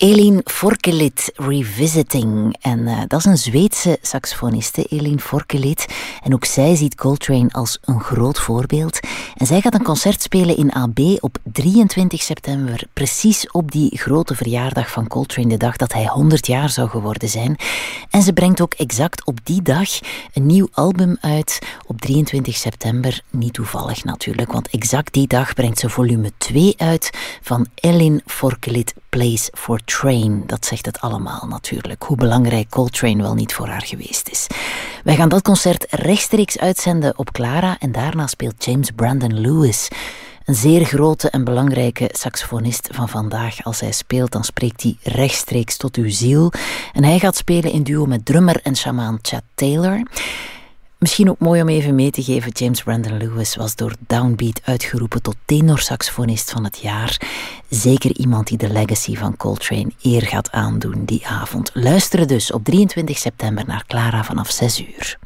Elin Forkelit, Revisiting. En dat is een Zweedse saxofoniste, Elin Forkelit. En ook zij ziet Coltrane als een groot voorbeeld. En zij gaat een concert spelen in AB op 23 september. Precies op die grote verjaardag van Coltrane, de dag dat hij 100 jaar zou geworden zijn. En ze brengt ook exact op die dag een nieuw album uit. Op 23 september, niet toevallig natuurlijk, want exact die dag brengt ze volume 2 uit van Elin Forkelit Plays for Train. Dat zegt het allemaal natuurlijk. Hoe belangrijk Coltrane wel niet voor haar geweest is. Wij gaan dat concert rechtstreeks uitzenden op Clara en daarna speelt James Brandon Lewis. Een zeer grote en belangrijke saxofonist van vandaag. Als hij speelt, dan spreekt hij rechtstreeks tot uw ziel. En hij gaat spelen in duo met drummer en sjamaan Chad Taylor. Misschien ook mooi om even mee te geven, James Brandon Lewis was door Downbeat uitgeroepen tot tenorsaxofonist van het jaar. Zeker iemand die de legacy van Coltrane eer gaat aandoen die avond. Luisteren dus op 23 september naar Clara vanaf 6 uur.